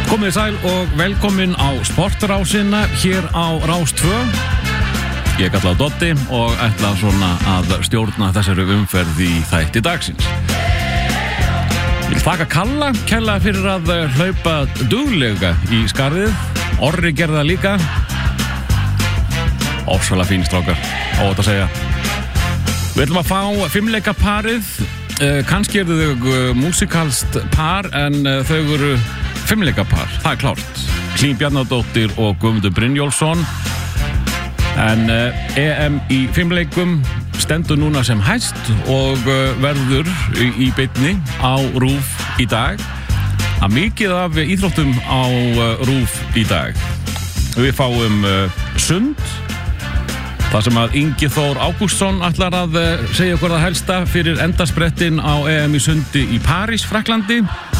Komið sæl og velkomin á Sportrásina hér á Rás 2. Ég kallaði Dotti og ætla svona að stjórna þessari umferð í þætti dagsins. Ég vil þakka Kalla kærlega fyrir að hlaupa duglega í skarðið. Orri gerði það líka. Ofsalega fín strákar, á þetta að segja. Við ætlum að fá fimmleika parið. Kannski eru þau músikalst par en þau eru fimmleikapar, það er klárt. Hlín Bjarnadóttir og Guðmundur Brynjólfsson. En EM í fimmleikum stendur núna sem hæst og verður í beinni á RÚV í dag. Að mikið af íþróttum á RÚV í dag. Við fáum sund, þar sem að Ingi Þór Ágústsson ætlar að segja okkur það helsta fyrir endasprettin á EM í sundi í París, Frakklandi.